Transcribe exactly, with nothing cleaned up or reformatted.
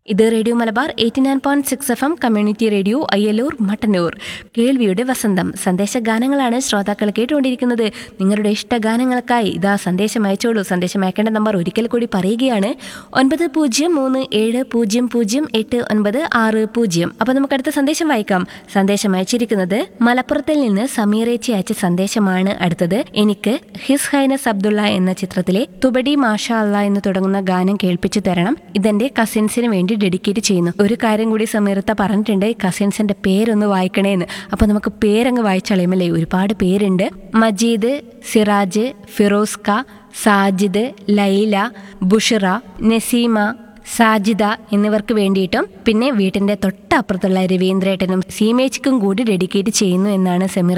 ഇത് radio Malabar eighty nine point six F M community radio Ayyalur Mattannur. കേൾവിയുടെ വസന്തം സന്ദേശ ഗാനങ്ങളാണ് ശ്രോതാക്കൾ കേട്ടുകൊണ്ടിരിക്കുന്നത്. നിങ്ങളുടെ ഇഷ്ട ഗാനങ്ങൾക്കായി ഇതാ സന്ദേശം അയച്ചോളൂ. സന്ദേശം അയക്കേണ്ട നമ്പർ ഒരിക്കൽ കൂടി പറയുകയാണ്, ഒൻപത് പൂജ്യം മൂന്ന് ഏഴ് പൂജ്യം പൂജ്യം എട്ട് ഒൻപത് ആറ് പൂജ്യം. അപ്പോൾ നമുക്ക് അടുത്ത സന്ദേശം വായിക്കാം. സന്ദേശം അയച്ചിരിക്കുന്നത് മലപ്പുറത്തിൽ നിന്ന് സമീറേച്ചി അയച്ച സന്ദേശമാണ് അടുത്തത്. എനിക്ക് ഹിസ് ഹൈനസ് അബ്ദുള്ള എന്ന ചിത്രത്തിലെ തുബടി മാഷാ അല്ലാ എന്ന് തുടങ്ങുന്ന ഗാനം കേൾപ്പിച്ചു തരണം. ഇതെന്റെ കസിൻസിന് വേണ്ടി ഡെഡിക്കേറ്റ് ചെയ്യുന്നു. ഒരു കാര്യം കൂടി സമീറത്ത പറഞ്ഞിട്ടുണ്ട്, കസിൻസിന്റെ പേരൊന്ന് വായിക്കണേന്ന്. അപ്പൊ നമുക്ക് പേരങ്ങ് വായിച്ചളയുമല്ലേ, ഒരുപാട് പേരുണ്ട്. മജീദ്, സിറാജ്, ഫിറോസ്ക, സാജിദ്, ലൈല, ബുഷറ, നസീമ, സാജിദ എന്നിവർക്ക് വേണ്ടിയിട്ടും പിന്നെ വീട്ടിന്റെ തൊട്ടപ്പുറത്തുള്ള രവീന്ദ്രേട്ടനും സീമേച്ചിക്കും കൂടി ഡെഡിക്കേറ്റ് ചെയ്യുന്നു എന്നാണ് സമീറ